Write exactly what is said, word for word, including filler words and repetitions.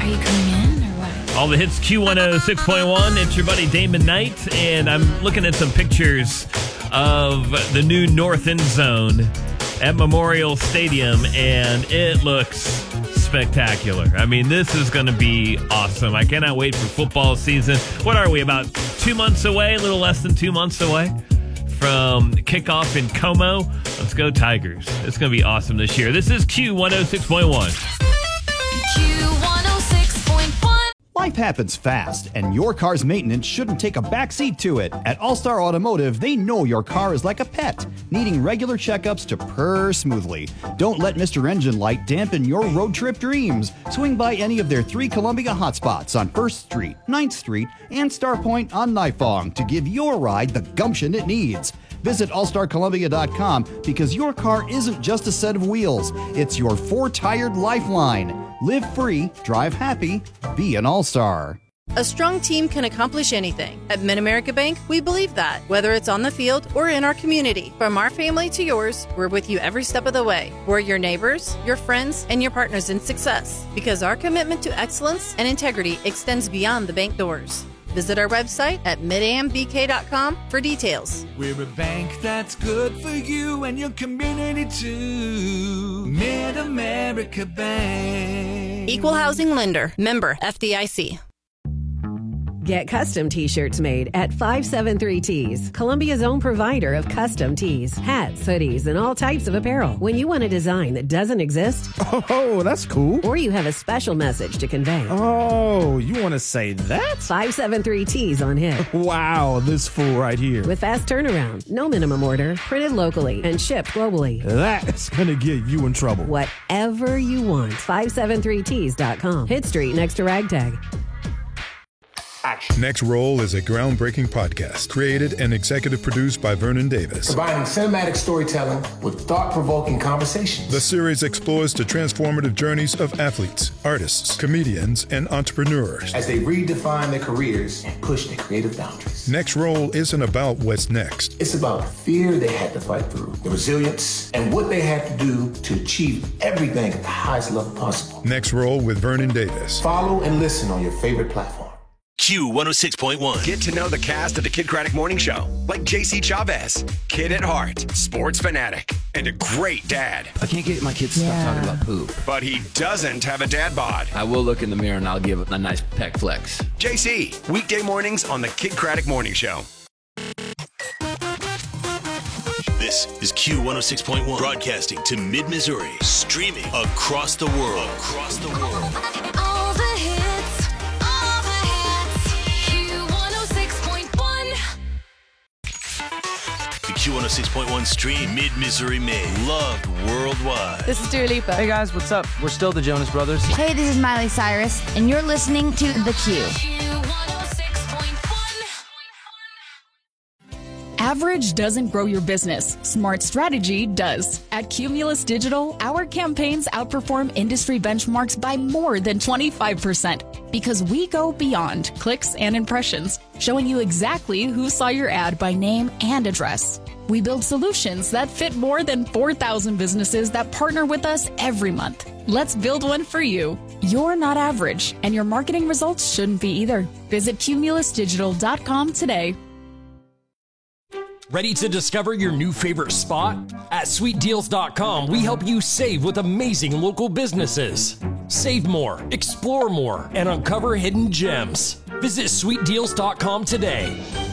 you coming in or what? All the hits, Q one oh six point one. It's your buddy Damon Knight, and I'm looking at some pictures of the new North End Zone at Memorial Stadium, and it looks spectacular. I mean, this is going to be awesome. I cannot wait for football season. What are we, about two months away, a little less than two months away from kickoff in Como? Let's go Tigers. It's going to be awesome this year. This is Q one oh six point one. Q one oh six point one. Life happens fast, and your car's maintenance shouldn't take a backseat to it. At All-Star Automotive, they know your car is like a pet, needing regular checkups to purr smoothly. Don't let Mister Engine Light dampen your road trip dreams. Swing by any of their three Columbia hotspots on first Street, ninth Street, and Starpoint on Nifong to give your ride the gumption it needs. Visit all star columbia dot com because your car isn't just a set of wheels. It's your four-tired lifeline. Live free, drive happy, be an all-star. A strong team can accomplish anything. At Mid-America Bank, we believe that, whether it's on the field or in our community. From our family to yours, we're with you every step of the way. We're your neighbors, your friends, and your partners in success, because our commitment to excellence and integrity extends beyond the bank doors. Visit our website at mid a m b k dot com for details. We're a bank that's good for you and your community too. Mid-America Bank. Equal Housing Lender. Member F D I C. Get custom t-shirts made at five seven three Tees, Columbia's own provider of custom tees, hats, hoodies, and all types of apparel. When you want a design that doesn't exist, oh, that's cool. Or you have a special message to convey. Oh, you want to say that? five seven three Tees on hit. Wow, this fool right here. With fast turnaround, no minimum order, printed locally, and shipped globally. That's going to get you in trouble. Whatever you want, five seven three tees dot com. Hit Street next to Ragtag. Action. Next Roll is a groundbreaking podcast created and executive produced by Vernon Davis. Combining cinematic storytelling with thought-provoking conversations. The series explores the transformative journeys of athletes, artists, comedians, and entrepreneurs as they redefine their careers and push their creative boundaries. Next Roll isn't about what's next. It's about the fear they had to fight through, the resilience, and what they had to do to achieve everything at the highest level possible. Next Roll with Vernon Davis. Follow and listen on your favorite platform. Q one oh six point one. Get to know the cast of the Kid Craddock Morning Show, like J C Chavez, kid at heart, sports fanatic, and a great dad. I can't get my kids to Yeah. stop talking about poop. But he doesn't have a dad bod. I will look in the mirror and I'll give it a nice peck flex. J C, weekday mornings on the Kid Craddock Morning Show. This is Q one oh six point one, broadcasting to mid-Missouri, streaming across the world. Across the world. All the hits, all the hits. Q one oh six point one. The Q one oh six point one stream, mid-Missouri made, loved worldwide. This is Dua Lipa. Hey guys, what's up? We're still the Jonas Brothers. Hey, this is Miley Cyrus, and you're listening to The Q. Average doesn't grow your business. Smart strategy does. At Cumulus Digital, our campaigns outperform industry benchmarks by more than twenty-five percent because we go beyond clicks and impressions, showing you exactly who saw your ad by name and address. We build solutions that fit more than four thousand businesses that partner with us every month. Let's build one for you. You're not average, and your marketing results shouldn't be either. Visit cumulus digital dot com today. Ready to discover your new favorite spot? At sweet deals dot com, we help you save with amazing local businesses. Save more, explore more, and uncover hidden gems. Visit sweet deals dot com today.